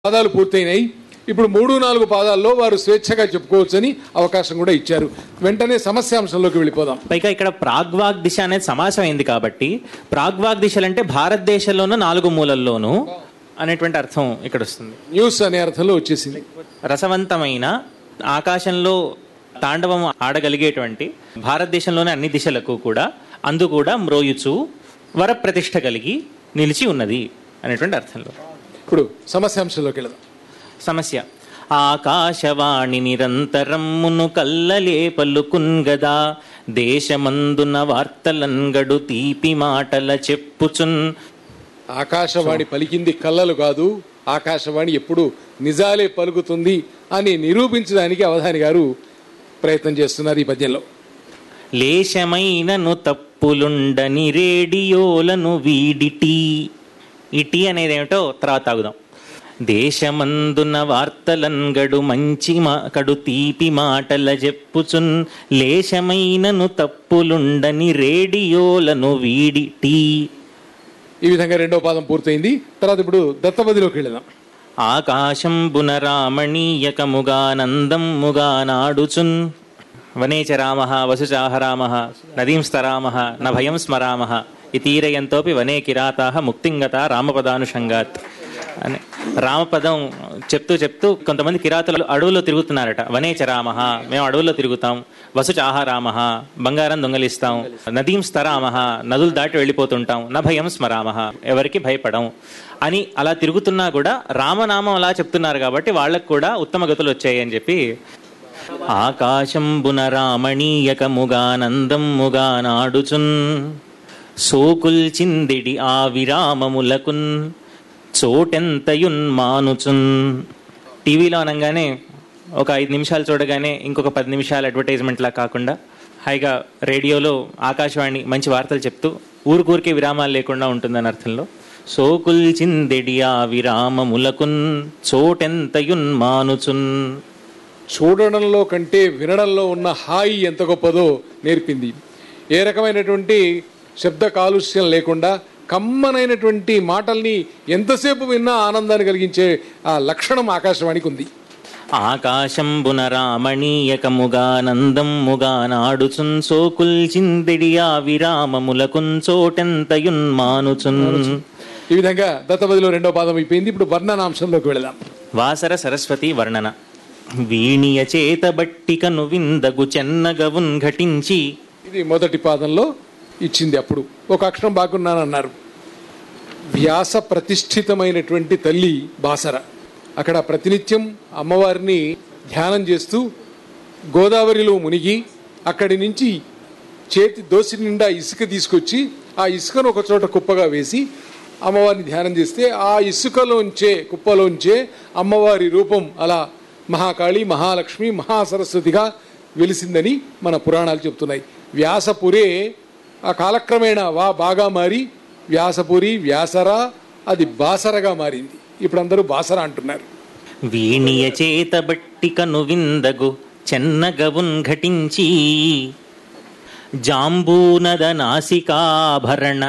పాదాలు పూర్తయినాయి. ఇప్పుడు 3-4 పాదాల్లో వారు స్వేచ్ఛగా చెప్పుకోవచ్చని అవకాశం కూడా ఇచ్చారు. వెంటనే సమస్యాంశంలోకి వెళ్ళిపోదాం. పైగా ఇక్కడ ప్రాగ్వాగ్ దిశ అనేది సమాసం అయింది కాబట్టి ప్రాగ్వాగ్ దిశలు అంటే భారతదేశంలోనూ 4 మూలల్లోనూ అనేటువంటి అర్థం ఇక్కడ వస్తుంది. న్యూస్ అనే అర్థంలో వచ్చేసింది. రసవంతమైన ఆకాశంలో తాండవం ఆడగలిగేటువంటి భారతదేశంలోని అన్ని దిశలకు కూడా అందు కూడా మ్రోయుచు వరప్రతిష్ఠ కలిగి నిలిచి ఉన్నది అనేటువంటి అర్థంలో. ఇప్పుడు సమస్యాంశంలోకి వెళదాం. సమస్య: ఆకాశవాణి నిరంతరమ్మును కల్లలే పలుకున్గదా, దేశమందున వార్తలంగడు తీపి మాటల చెప్పుచున్. ఆకాశవాణి పలికింది కళ్ళలు కాదు, ఆకాశవాణి ఎప్పుడు నిజాలే పలుకుతుంది అని నిరూపించడానికి అవధాని గారు ప్రయత్నం చేస్తున్నారు ఈ పద్యంలో. లేశమైనను తప్పులుండని రేడియోలను వీడిటి. ఈ టీ అనేది ఏమిటో తర్వాత తాగుదాం. దేశమందున వార్తలంగడు మంచి కడు తీపి మాటల చెప్పుచున్, లేశమైనను తప్పులుండని రేడియోలను వీడిటి. ఈ విధంగా 2వ పాదం పూర్తయింది. తర్వాత ఇప్పుడు దత్తపదిలోకి వెళదాం. ఆకాశంబున రామణీయకముగానందముగా నాడుచున్, వనేచ రామః వసుచాహ రామః నదీంస్తరామః న భయం స్మరామః ఇతీరయంతోపి వనే కిరాతాః ముక్తింగత రామపదానుషంగాత్ అని రామపదం చెప్తూ చెప్తూ కొంతమంది కిరాతులు అడవుల్లో తిరుగుతున్నారట. వనేచ రామః, మేము అడవుల్లో తిరుగుతాం. వసుచాహ రామః, బంగారం దొంగలిస్తాం. నదీం స్తరామః, నదులు దాటి వెళ్ళిపోతుంటాం. న భయం స్మరామః, ఎవరికి భయపడం అని అలా తిరుగుతున్నా కూడా రామనామం అలా చెప్తున్నారు కాబట్టి వాళ్ళకు కూడా ఉత్తమ గతులు వచ్చాయి అని చెప్పి. ఆకాశంబున రామణీయకముగానందముగా నాడుచున్, సోకుల్ చిందిడి ఆ విరామములకున్ చోటెంతయున్ మానుచున్. టీవీలో అనగానే ఒక 5 నిమిషాలు చూడగానే ఇంకొక 10 నిమిషాలు అడ్వర్టైజ్మెంట్లా కాకుండా హాయిగా రేడియోలో ఆకాశవాణి మంచి వార్తలు చెప్తూ ఊరికే విరామాలు లేకుండా ఉంటుందని అర్థంలో. సోకుల్ చిందిడి ఆ విరామములకున్ చోటెంతయున్ మానుచున్. చూడడంలో కంటే వినడంలో ఉన్న హాయి ఎంత గొప్పదో నేర్పింది. ఏ రకమైనటువంటి శబ్ద కాలుష్యం లేకుండా కమ్మనైనటువంటి మాటల్ని ఎంతసేపు విన్నా ఆనందాన్ని కలిగించే ఆ లక్షణం ఆకాశవాణికి ఉంది. ఆకాశంబున రామణీయకముగానందముగా నాడుచున్, సోకుల్ చిందిడియా విరామములకున్ చోటెంతయున్ మానుచున్. ఈ విధంగా దత్తపదిలో 2వ పాదం అయిపోయింది. ఇప్పుడు వర్ణనాంశంలోకి వెళదాం. వాసర సరస్వతి వర్ణన. వీణియ చేత బట్టికను విందగు చెన్నగవున్ ఘటించి. ఇది మొదటి పాదంలో ఇచ్చింది. అప్పుడు ఒక అక్షరం బాగున్నానన్నారు. వ్యాస ప్రతిష్ఠితమైనటువంటి తల్లి బాసర. అక్కడ ప్రతినిత్యం అమ్మవారిని ధ్యానం చేస్తూ గోదావరిలో మునిగి అక్కడి నుంచి చేతి దోసి నిండా ఇసుక తీసుకొచ్చి ఆ ఇసుకను ఒక చోట కుప్పగా వేసి అమ్మవారిని ధ్యానం చేస్తే ఆ ఇసుకలోంచే కుప్పలోంచే అమ్మవారి రూపం అలా మహాకాళి, మహాలక్ష్మి, మహాసరస్వతిగా వెలిసిందని మన పురాణాలు చెప్తున్నాయి. వ్యాసపురే ఆ కాలక్రమేణా బాగా మారి వ్యాసపురి, వ్యాసరా, అది బాసరగా మారింది. ఇప్పుడు అందరూ బాసర అంటున్నారు. వీణియ చేత బట్టికను విందగు చెన్నగవున్ ఘటించి, జాంబూనద నాసికాభరణ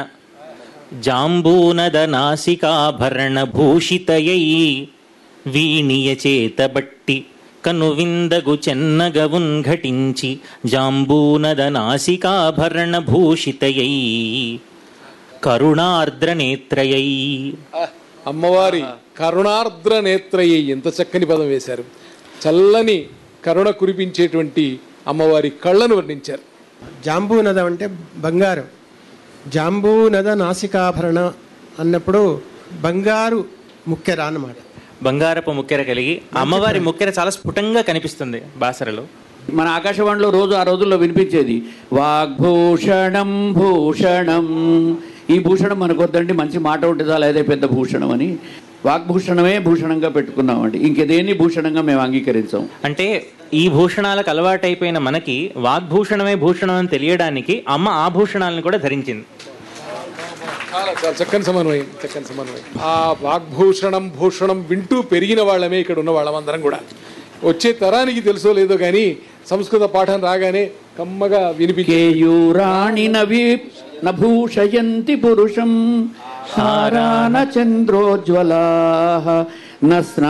భూషితయై. వీణియ చేత బట్టి కను విందగు చెన్నగవున్ ఘటించి, జాంబూనద నాసికాభరణ భూషితయై కరుణార్ద్ర నేత్రయై. అమ్మవారి కరుణార్ద్ర నేత్రయై, ఎంత చక్కని పదం వేశారు. చల్లని కరుణ కురిపించేటువంటి అమ్మవారి కళ్ళను వర్ణించారు. జాంబూనదం అంటే బంగారం. జాంబూనద నాసికాభరణ అన్నప్పుడు బంగారు ముక్కెర అన్నమాట. బంగారపు ముక్కెర కలిగి అమ్మవారి ముక్కెర చాలా స్ఫుటంగా కనిపిస్తుంది బాసరలో. మన ఆకాశవాణిలో రోజు ఆ రోజుల్లో వినిపించేది వాగ్భూషణం భూషణం. ఈ భూషణం మనకు వద్దండి, మంచి మాట ఉంటే చాలా అదే పెద్ద భూషణం అని వాగ్భూషణమే భూషణంగా పెట్టుకున్నామండి. ఇంకేదేని భూషణంగా మేము అంగీకరించాం. అంటే ఈ భూషణాలకు అలవాటైపోయిన మనకి వాగ్భూషణమే భూషణం అని తెలియడానికి అమ్మ ఆభూషణాలను కూడా ధరించింది. చాలా చక్కని సమన్వయం, చక్కని సమన్వయం. ఆ వాగ్భూషణం భూషణం వింటూ పెరిగిన వాళ్ళమే ఇక్కడ ఉన్న వాళ్ళమందరం కూడా. వచ్చే తరానికి తెలుసో లేదో కానీ సంస్కృత పాఠం రాగానే కమ్మగా వినిపించేయూరాణి నభూషయంతి పురుషం హారాన చంద్రోజ్వలా.